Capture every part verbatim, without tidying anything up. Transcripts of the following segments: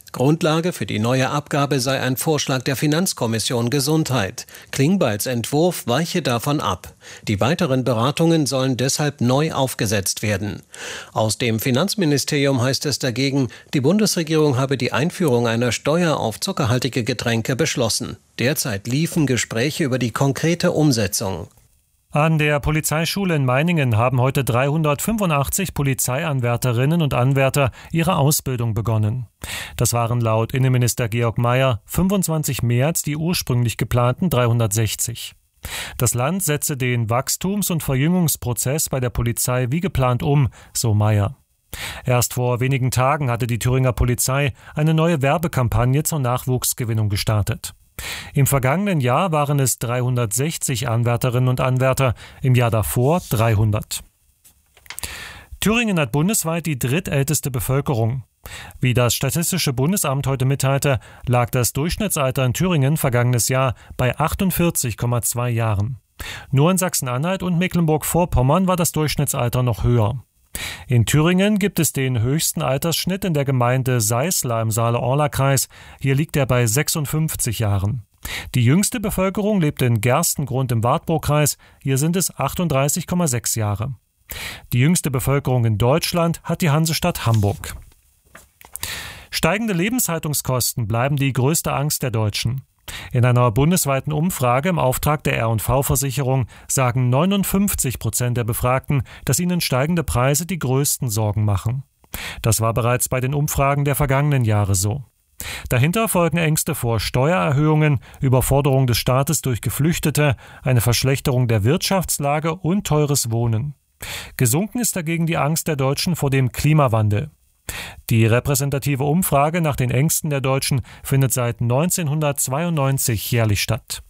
Grundlage für die neue Abgabe sei ein Vorschlag der Finanzkommission Gesundheit. Klingbeils Entwurf weiche davon ab. Die weiteren Beratungen sollen deshalb neu aufgesetzt werden. Aus dem Finanzministerium heißt es dagegen, die Bundesregierung habe die Einführung einer Steuer auf zuckerhaltige Getränke beschlossen. Derzeit liefen Gespräche über die konkrete Umsetzung. An der Polizeischule in Meiningen haben heute dreihundertfünfundachtzig Polizeianwärterinnen und Anwärter ihre Ausbildung begonnen. Das waren laut Innenminister Georg Mayer fünfundzwanzig mehr als die ursprünglich geplanten dreihundertsechzig. Das Land setze den Wachstums- und Verjüngungsprozess bei der Polizei wie geplant um, so Mayer. Erst vor wenigen Tagen hatte die Thüringer Polizei eine neue Werbekampagne zur Nachwuchsgewinnung gestartet. Im vergangenen Jahr waren es dreihundertsechzig Anwärterinnen und Anwärter, im Jahr davor dreihundert. Thüringen hat bundesweit die drittälteste Bevölkerung. Wie das Statistische Bundesamt heute mitteilte, lag das Durchschnittsalter in Thüringen vergangenes Jahr bei achtundvierzig Komma zwei Jahren. Nur in Sachsen-Anhalt und Mecklenburg-Vorpommern war das Durchschnittsalter noch höher. In Thüringen gibt es den höchsten Altersschnitt in der Gemeinde Seißla im Saale-Orla-Kreis. Hier liegt er bei sechsundfünfzig Jahren. Die jüngste Bevölkerung lebt in Gerstengrund im Wartburgkreis. Hier sind es achtunddreißig Komma sechs Jahre. Die jüngste Bevölkerung in Deutschland hat die Hansestadt Hamburg. Steigende Lebenshaltungskosten bleiben die größte Angst der Deutschen. In einer bundesweiten Umfrage im Auftrag der R und V-Versicherung sagen neunundfünfzig Prozent der Befragten, dass ihnen steigende Preise die größten Sorgen machen. Das war bereits bei den Umfragen der vergangenen Jahre so. Dahinter folgen Ängste vor Steuererhöhungen, Überforderung des Staates durch Geflüchtete, eine Verschlechterung der Wirtschaftslage und teures Wohnen. Gesunken ist dagegen die Angst der Deutschen vor dem Klimawandel. Die repräsentative Umfrage nach den Ängsten der Deutschen findet seit neunzehnhundertzweiundneunzig jährlich statt.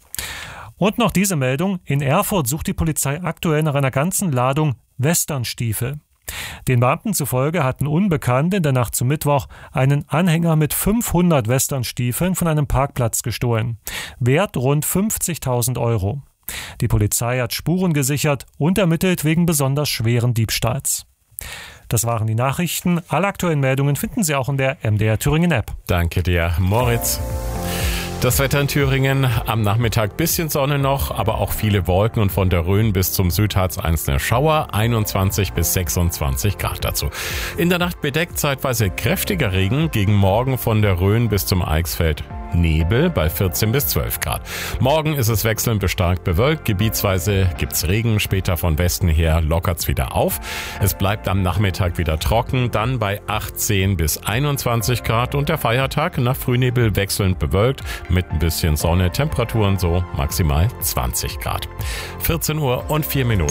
Und noch diese Meldung: In Erfurt sucht die Polizei aktuell nach einer ganzen Ladung Westernstiefel. Den Beamten zufolge hatten Unbekannte in der Nacht zum Mittwoch einen Anhänger mit fünfhundert Westernstiefeln von einem Parkplatz gestohlen. Wert rund fünfzigtausend Euro. Die Polizei hat Spuren gesichert und ermittelt wegen besonders schweren Diebstahls. Das waren die Nachrichten. Alle aktuellen Meldungen finden Sie auch in der M D R Thüringen App. Danke dir, Moritz. Das Wetter in Thüringen, am Nachmittag bisschen Sonne noch, aber auch viele Wolken und von der Rhön bis zum Südharz einzelne Schauer, einundzwanzig bis sechsundzwanzig Grad dazu. In der Nacht bedeckt zeitweise kräftiger Regen, gegen Morgen von der Rhön bis zum Eichsfeld Nebel bei vierzehn bis zwölf Grad. Morgen ist es wechselnd bis stark bewölkt, gebietsweise gibt's Regen, später von Westen her lockert's wieder auf. Es bleibt am Nachmittag wieder trocken, dann bei achtzehn bis einundzwanzig Grad und der Feiertag nach Frühnebel wechselnd bewölkt mit ein bisschen Sonne, Temperaturen so maximal zwanzig Grad. vierzehn Uhr und vier Minuten.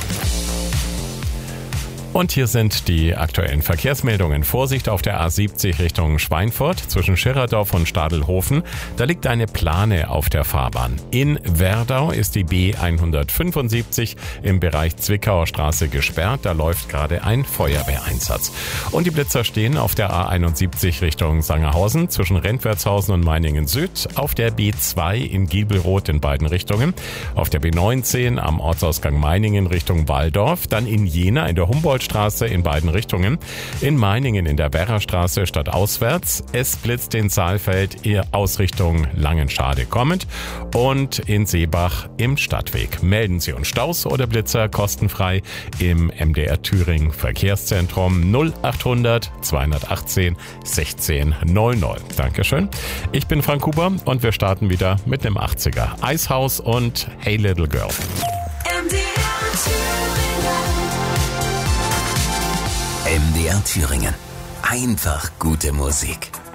Und hier sind die aktuellen Verkehrsmeldungen. Vorsicht auf der A siebzig Richtung Schweinfurt zwischen Schirerdorf und Stadelhofen. Da liegt eine Plane auf der Fahrbahn. In Werdau ist die B hundertfünfundsiebzig im Bereich Zwickauer Straße gesperrt. Da läuft gerade ein Feuerwehreinsatz. Und die Blitzer stehen auf der A einundsiebzig Richtung Sangerhausen zwischen Rentwertshausen und Meiningen Süd. Auf der B zwei in Giebelroth in beiden Richtungen. Auf der B neunzehn am Ortsausgang Meiningen Richtung Walldorf. Dann in Jena in der Humboldt Straße in beiden Richtungen. In Meiningen in der Werrastraße stadtauswärts. Es blitzt in Saalfeld aus Richtung Langenschade kommend. Und in Seebach im Stadtweg. Melden Sie uns Staus oder Blitzer kostenfrei im M D R Thüringen Verkehrszentrum null achthundert zweihundertachtzehn sechzehn null null. Dankeschön. Ich bin Frank Huber und wir starten wieder mit einem achtziger. Eishaus und Hey Little Girl. M D R Thüringen. M D R Thüringen. Einfach gute Musik.